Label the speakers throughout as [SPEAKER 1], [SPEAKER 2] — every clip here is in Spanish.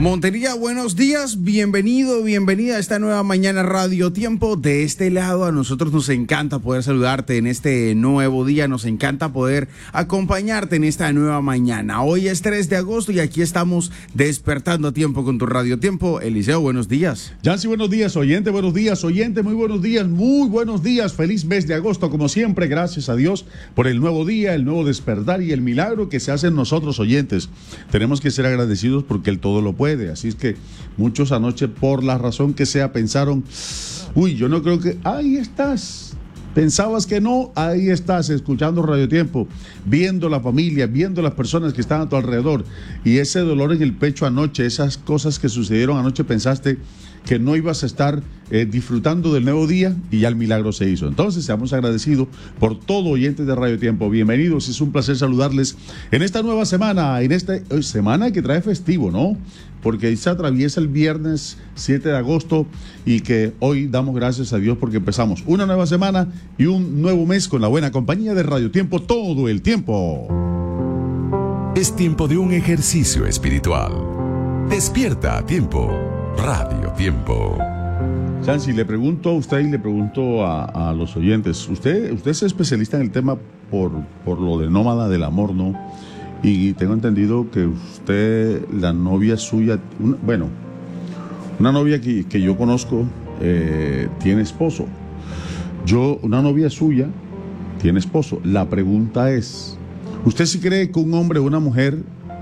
[SPEAKER 1] Montería, buenos días, bienvenida a esta nueva mañana Radio Tiempo. De este lado, a nosotros nos encanta poder saludarte en este nuevo día, nos encanta poder acompañarte en esta nueva mañana. Hoy es 3 de agosto y aquí estamos despertando a tiempo con tu Radio Tiempo. Eliseo, buenos días.
[SPEAKER 2] Yancy, buenos días, oyente, muy buenos días, feliz mes de agosto, como siempre, gracias a Dios por el nuevo día, el nuevo despertar y el milagro que se hace en nosotros, oyentes. Tenemos que ser agradecidos porque Él todo lo puede. Así es que muchos anoche, por la razón que sea, pensaron, yo no creo que, ahí estás. Pensabas que no, ahí estás, escuchando Radio Tiempo, viendo la familia, viendo las personas que están a tu alrededor. Y ese dolor en el pecho anoche, esas cosas que sucedieron anoche, pensaste que no ibas a estar disfrutando del nuevo día y ya el milagro se hizo. Entonces, seamos agradecidos por todo, oyentes de Radio Tiempo. Bienvenidos, es un placer saludarles en esta nueva semana, en esta semana que trae festivo, ¿no? Porque se atraviesa el viernes 7 de agosto y que hoy damos gracias a Dios porque empezamos una nueva semana y un nuevo mes con la buena compañía de Radio Tiempo todo el tiempo.
[SPEAKER 3] Es tiempo de un ejercicio espiritual. Despierta a tiempo. Radio Tiempo.
[SPEAKER 2] Chansi, le pregunto a usted y le pregunto a los oyentes. Usted es especialista en el tema por lo de nómada del amor, ¿no? Y tengo entendido que usted, la novia suya, una novia que yo conozco, tiene esposo. Una novia suya tiene esposo. La pregunta es, ¿usted sí cree que un hombre o una mujer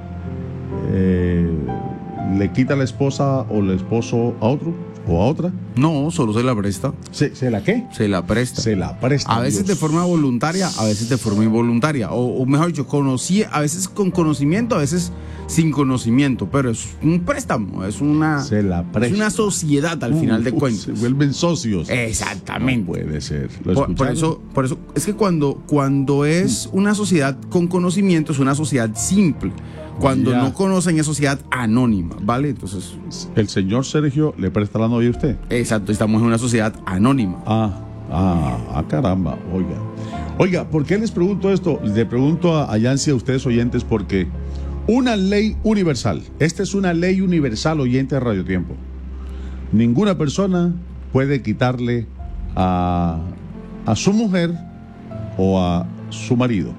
[SPEAKER 2] le quita a la esposa o el esposo a otro o a otra?
[SPEAKER 1] No, solo se la presta.
[SPEAKER 2] ¿Se la qué?
[SPEAKER 1] Se la presta.
[SPEAKER 2] Se la presta.
[SPEAKER 1] A veces de forma voluntaria, a veces de forma involuntaria. O mejor dicho, a veces con conocimiento, a veces sin conocimiento. Pero es un préstamo, es una sociedad al final de cuentas.
[SPEAKER 2] Se vuelven socios.
[SPEAKER 1] Exactamente.
[SPEAKER 2] No puede ser.
[SPEAKER 1] Por eso es que cuando es una sociedad con conocimiento, es una sociedad simple. Cuando no conocen, es sociedad anónima, ¿vale? Entonces,
[SPEAKER 2] el señor Sergio le presta la novia a usted.
[SPEAKER 1] Exacto, estamos en una sociedad anónima.
[SPEAKER 2] Caramba, oiga, ¿por qué les pregunto esto? Le pregunto a Yancy, a ustedes oyentes, porque una ley universal, esta es una ley universal, oyente de Radio Tiempo. Ninguna persona puede quitarle a su mujer o a su marido.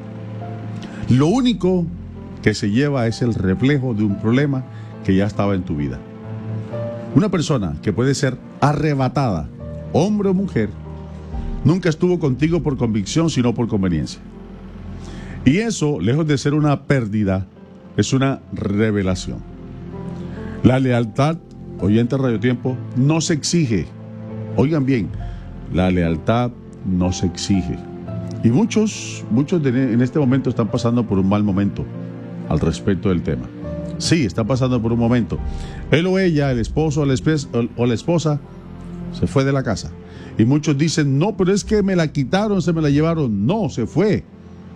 [SPEAKER 2] Lo único que se lleva es el reflejo de un problema que ya estaba en tu vida. Una persona que puede ser arrebatada, hombre o mujer, nunca estuvo contigo por convicción, sino por conveniencia. Y eso, lejos de ser una pérdida, es una revelación. La lealtad, oyente de Radio Tiempo, no se exige. Oigan bien, la lealtad no se exige. Y muchos en este momento están pasando por un mal momento al respecto del tema. Sí, está pasando por un momento. Él o ella, el esposo o la esposa, se fue de la casa. Y muchos dicen, no, pero es que me la quitaron, se me la llevaron. No, se fue.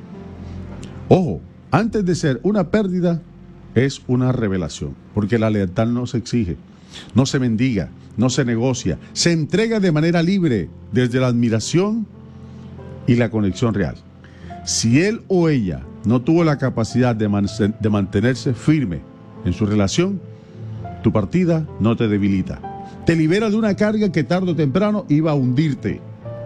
[SPEAKER 2] Ojo, antes de ser una pérdida, es una revelación. Porque la lealtad no se exige, no se mendiga, no se negocia. Se entrega de manera libre, desde la admiración y la conexión real. Si él o ella no tuvo la capacidad de mantenerse firme en su relación, tu partida no te debilita. Te libera de una carga que tarde o temprano iba a hundirte.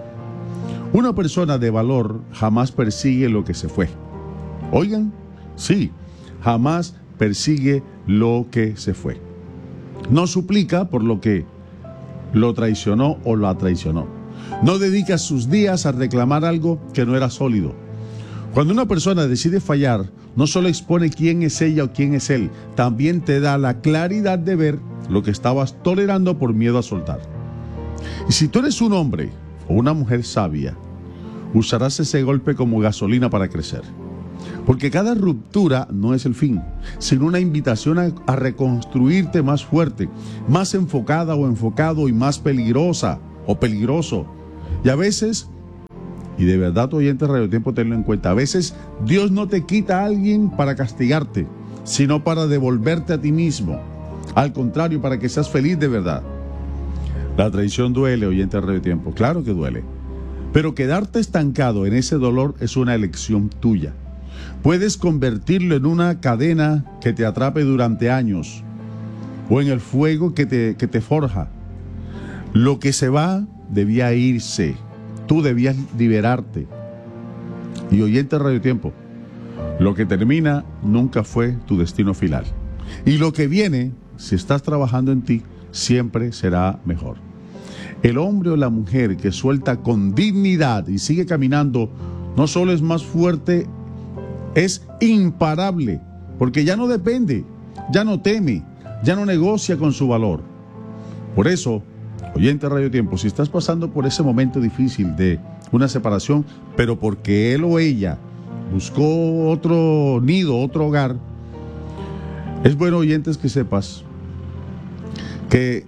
[SPEAKER 2] Una persona de valor jamás persigue lo que se fue. Oigan, sí, jamás persigue lo que se fue. No suplica por lo que lo traicionó o la traicionó. No dedica sus días a reclamar algo que no era sólido. Cuando una persona decide fallar, no solo expone quién es ella o quién es él, también te da la claridad de ver lo que estabas tolerando por miedo a soltar. Y si tú eres un hombre o una mujer sabia, usarás ese golpe como gasolina para crecer. Porque cada ruptura no es el fin, sino una invitación a reconstruirte más fuerte, más enfocada o enfocado y más peligrosa o peligroso. Y a veces, y de verdad tu oyente de Radio Tiempo, tenlo en cuenta, a veces Dios no te quita a alguien para castigarte, sino para devolverte a ti mismo. Al contrario, para que seas feliz de verdad. La traición duele, oyente de Radio Tiempo, claro que duele. Pero quedarte estancado en ese dolor es una elección tuya. Puedes convertirlo en una cadena que te atrape durante años. o en el fuego que te forja. Lo que se va debía irse. Tú debías liberarte. Y oyente de Radio Tiempo, lo que termina nunca fue tu destino final. Y lo que viene, si estás trabajando en ti, siempre será mejor. El hombre o la mujer que suelta con dignidad y sigue caminando, no solo es más fuerte, es imparable, porque ya no depende, ya no teme, ya no negocia con su valor. Por eso, oyente de Radio Tiempo, si estás pasando por ese momento difícil de una separación, pero porque él o ella buscó otro nido, otro hogar, es bueno, oyentes, que sepas que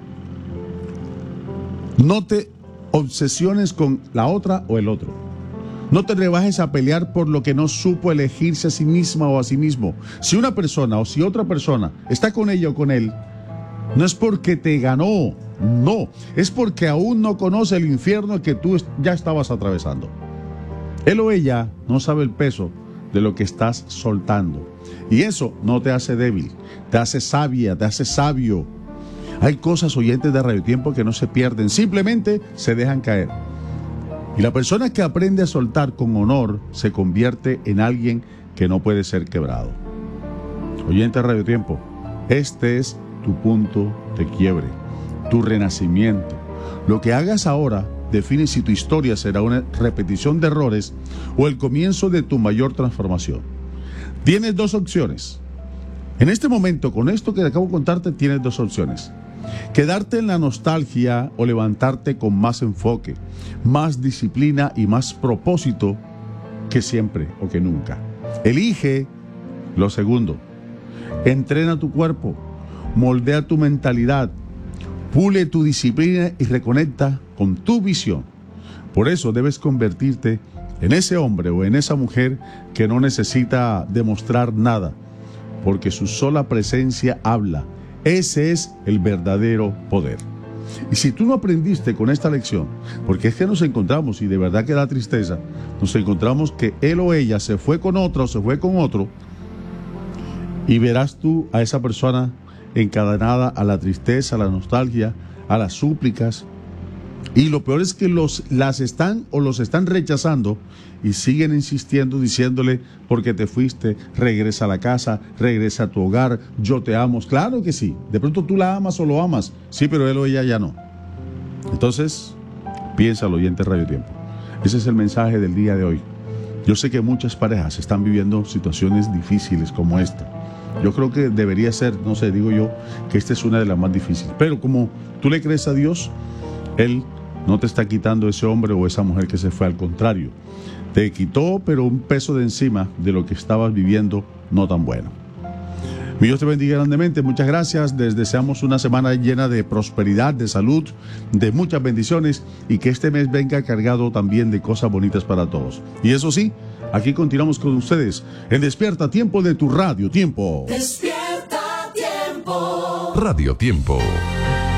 [SPEAKER 2] no te obsesiones con la otra o el otro. No te rebajes a pelear por lo que no supo elegirse a sí misma o a sí mismo. Si una persona o si otra persona está con ella o con él, no es porque te ganó, no, es porque aún no conoce el infierno que tú ya estabas atravesando. Él o ella no sabe el peso de lo que estás soltando. Y eso no te hace débil, te hace sabia, te hace sabio. Hay cosas, oyentes de Radio Tiempo, que no se pierden, simplemente se dejan caer. Y la persona que aprende a soltar con honor se convierte en alguien que no puede ser quebrado. Oyente de Radio Tiempo, este es tu punto de quiebre, tu renacimiento. Lo que hagas ahora define si tu historia será una repetición de errores o el comienzo de tu mayor transformación. Tienes dos opciones. En este momento, con esto que acabo de contarte, tienes dos opciones. Quedarte en la nostalgia o levantarte con más enfoque, más disciplina y más propósito que siempre o que nunca. Elige lo segundo. Entrena tu cuerpo, moldea tu mentalidad, pule tu disciplina y reconecta con tu visión. Por eso debes convertirte en ese hombre o en esa mujer que no necesita demostrar nada, porque su sola presencia habla. Ese es el verdadero poder. Y si tú no aprendiste con esta lección, porque es que nos encontramos, y de verdad que da tristeza, nos encontramos que él o ella se fue con otra o se fue con otro, y verás tú a esa persona encadenada a la tristeza, a la nostalgia, a las súplicas. Y lo peor es que los están rechazando y siguen insistiendo, diciéndole: porque te fuiste, regresa a la casa, regresa a tu hogar, yo te amo. Claro que sí, de pronto tú la amas o lo amas, sí, pero él o ella ya no. Entonces, piénsalo, oyente Radio Tiempo. Ese es el mensaje del día de hoy. Yo sé que muchas parejas están viviendo situaciones difíciles como esta. Yo creo que debería ser, no sé, digo yo, que esta es una de las más difíciles. Pero como tú le crees a Dios, Él no te está quitando ese hombre o esa mujer que se fue, al contrario. Te quitó, pero un peso de encima de lo que estabas viviendo no tan bueno. Mi Dios te bendiga grandemente, muchas gracias. Les deseamos una semana llena de prosperidad, de salud, de muchas bendiciones, y que este mes venga cargado también de cosas bonitas para todos. Y eso sí, aquí continuamos con ustedes en Despierta Tiempo de tu Radio Tiempo.
[SPEAKER 3] Despierta Tiempo. Radio Tiempo.